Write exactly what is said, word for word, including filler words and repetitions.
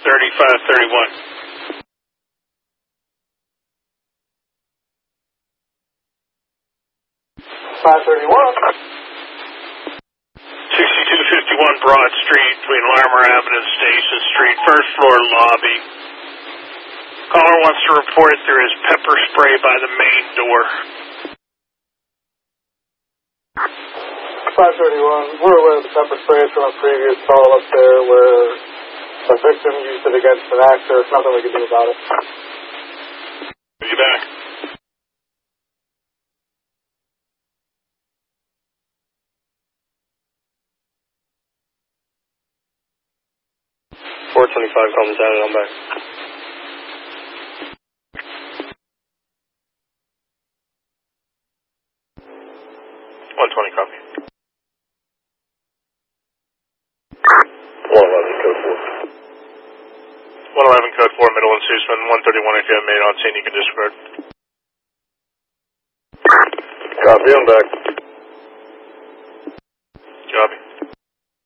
thirty-five thirty-one. five thirty-one. sixty-two fifty-one Broad Street between Larimer Avenue and Station Street, first floor lobby. Caller wants to report there is pepper spray by the main door. five thirty-one, we're aware of the pepper spray from a previous call up there where a victim used it against an actor. Nothing we can do about it. Are you back? four twenty-five, call me down and I'm back. one twenty, copy. one eleven, code four. one eleven, code four, middle and Sussman, one thirty-one, if you have made on scene, you can disregard. Copy, I'm back.